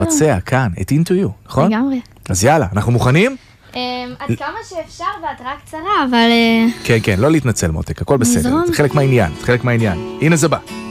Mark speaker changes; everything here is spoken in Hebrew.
Speaker 1: מצע כאן, את Into You, נכון?
Speaker 2: לגמרי.
Speaker 1: אז יאללה, אנחנו מוכנים?
Speaker 2: עד כמה שאפשר בהתראה קצרה, אבל...
Speaker 1: כן, כן, לא להתנצל מותק, הכל בסדר, זה חלק מהעניין, הנה זה בא.